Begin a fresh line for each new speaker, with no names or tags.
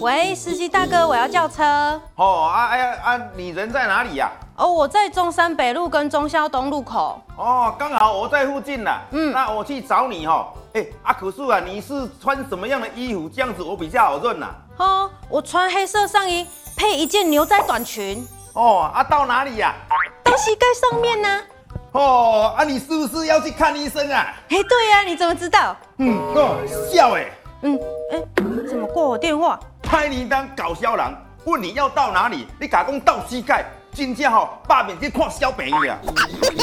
喂，司机大哥，我要叫车。
你人在哪里呀？
哦，我在中山北路跟忠孝东路口。
哦，刚好我在附近啦。那我去找你哈。可是啊，你是穿什么样的衣服？这样子我比较好认呐。
哦，我穿黑色上衣配一件牛仔短裙。
到哪里呀？
到膝盖上面呢。
你是不是要去看医生啊？
对呀，你怎么知道？
笑
怎么挂我电话？
拍你当搞笑人，问你要到哪里，你敢讲到膝盖，真正霸面去看小朋友啊！